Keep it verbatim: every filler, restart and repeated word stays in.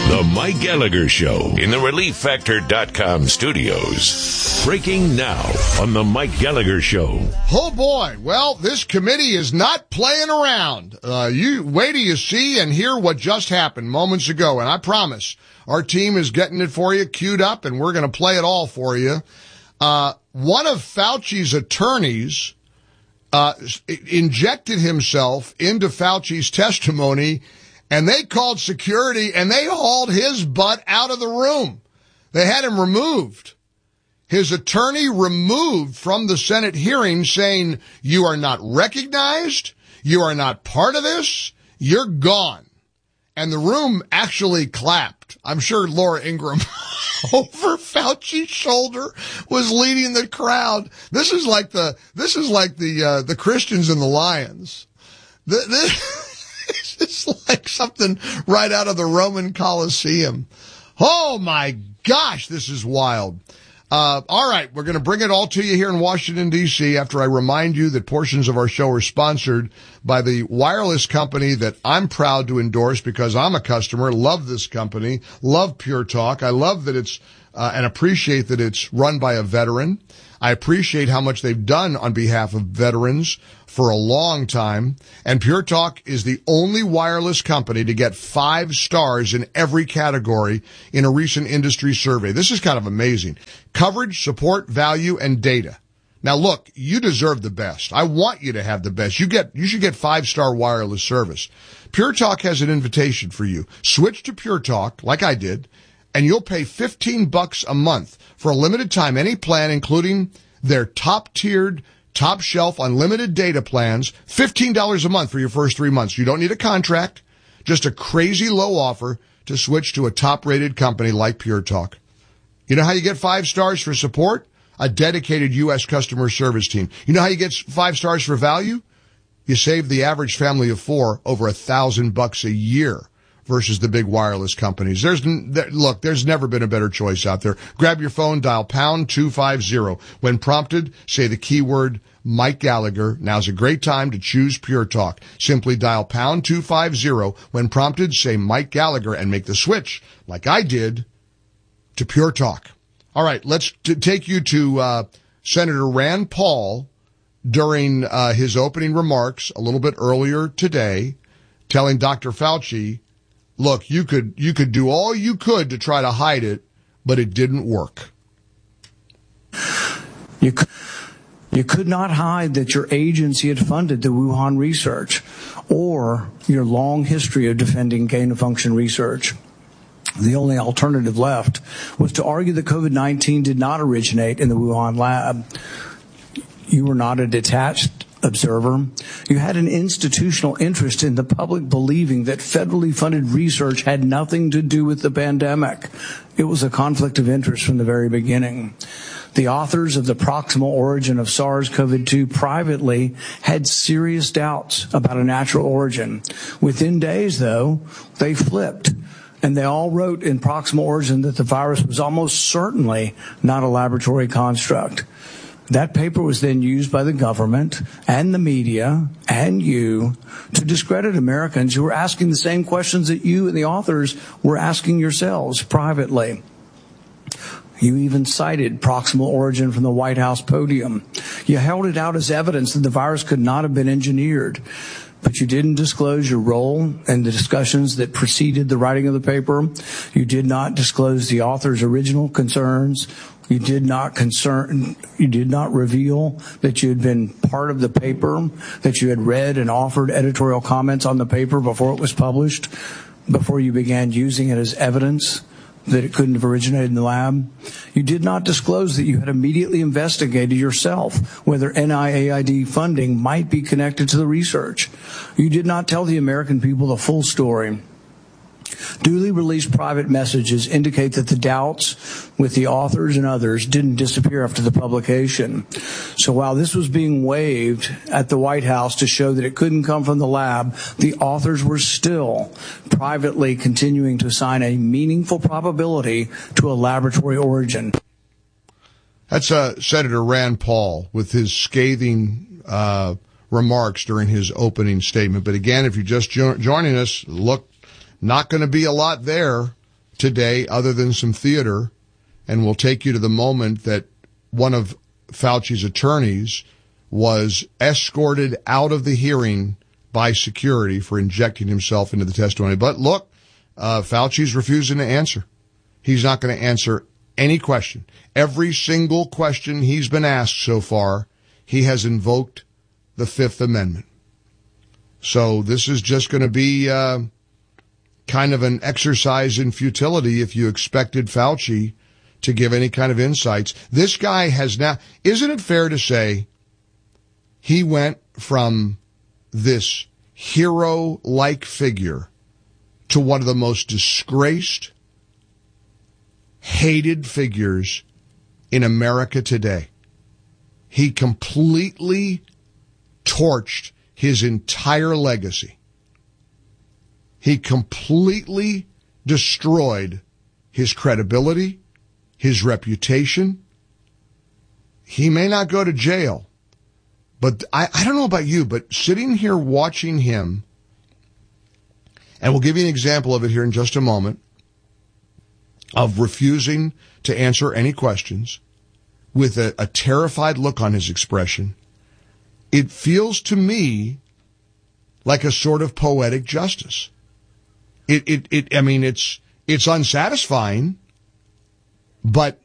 The Mike Gallagher Show in the Relief Factor dot com studios. Breaking now on The Mike Gallagher Show. Oh, boy. Well, this committee is not playing around. Uh, you wait till you see and hear what just happened moments ago. And I promise our team is getting it for you, queued up, and we're going to play it all for you. Uh, one of Fauci's attorneys uh, injected himself into Fauci's testimony, and they called security, and they hauled his butt out of the room. They had him removed. His attorney removed from the Senate hearing, saying, you are not recognized, you are not part of this, you're gone. And the room actually clapped. I'm sure Laura Ingraham over Fauci's shoulder was leading the crowd. This is like the, this is like the, uh, the Christians and the Lions. The, the It's like something right out of the Roman Colosseum. Oh, my gosh, this is wild. Uh, all right, we're going to bring it all to you here in Washington, D C after I remind you that portions of our show are sponsored by the wireless company that I'm proud to endorse because I'm a customer, love this company, love Pure Talk. I love that it's uh, and appreciate that it's run by a veteran. I appreciate how much they've done on behalf of veterans for a long time. And Pure Talk is the only wireless company to get five stars in every category in a recent industry survey. This is kind of amazing. Coverage, support, value, and data. Now look, you deserve the best. I want you to have the best. You get, you should get five-star wireless service. Pure Talk has an invitation for you. Switch to Pure Talk, like I did, and you'll pay fifteen bucks a month for a limited time, any plan, including their top-tiered, top-shelf, unlimited data plans, fifteen dollars a month for your first three months. You don't need a contract, just a crazy low offer to switch to a top-rated company like Pure Talk. You know how you get five stars for support? A dedicated U S customer service team. You know how you get five stars for value? You save the average family of four over a thousand bucks a year versus the big wireless companies. There's, there, look, there's never been a better choice out there. Grab your phone, dial pound two fifty. When prompted, say the keyword Mike Gallagher. Now's a great time to choose Pure Talk. Simply dial pound two fifty. When prompted, say Mike Gallagher and make the switch, like I did, to Pure Talk. All right, let's t- take you to uh, Senator Rand Paul during uh, his opening remarks a little bit earlier today, telling Doctor Fauci, look, you could you could do all you could to try to hide it, but it didn't work. You could, you could not hide that your agency had funded the Wuhan research or your long history of defending gain-of-function research. The only alternative left was to argue that COVID nineteen did not originate in the Wuhan lab. You were not a detached observer. You had an institutional interest in the public believing that federally funded research had nothing to do with the pandemic. It was a conflict of interest from the very beginning. The authors of the proximal origin of SARS-C o V two privately had serious doubts about a natural origin. Within days, though, they flipped. And they all wrote in proximal origin that the virus was almost certainly not a laboratory construct. That paper was then used by the government and the media and you to discredit Americans who were asking the same questions that you and the authors were asking yourselves privately. You even cited proximal origin from the White House podium. You held it out as evidence that the virus could not have been engineered. But you didn't disclose your role in the discussions that preceded the writing of the paper. You did not disclose the author's original concerns. You did not concern, you did not reveal that you had been part of the paper, that you had read and offered editorial comments on the paper before it was published, before you began using it as evidence that it couldn't have originated in the lab. You did not disclose that you had immediately investigated yourself whether N I A I D funding might be connected to the research. You did not tell the American people the full story. Duly released private messages indicate that the doubts with the authors and others didn't disappear after the publication. So while this was being waved at the White House to show that it couldn't come from the lab, the authors were still privately continuing to assign a meaningful probability to a laboratory origin. That's uh, Senator Rand Paul with his scathing uh, remarks during his opening statement. But again, if you're just jo- joining us, look, not going to be a lot there. today other than some theater, and we'll take you to the moment that one of Fauci's attorneys was escorted out of the hearing by security for injecting himself into the testimony. But look, uh, Fauci's refusing to answer. He's not going to answer any question. Every single question he's been asked so far, he has invoked the Fifth Amendment. So this is just going to be uh, kind of an exercise in futility if you expected Fauci to give any kind of insights. This guy has now, isn't it fair to say he went from this hero-like figure to one of the most disgraced, hated figures in America today? He completely torched his entire legacy. He completely destroyed his credibility, his reputation. He may not go to jail, but I, I don't know about you, but sitting here watching him, and we'll give you an example of it here in just a moment, of refusing to answer any questions with a, a terrified look on his expression, it feels to me like a sort of poetic justice. It, it, it, I mean, it's, it's unsatisfying, but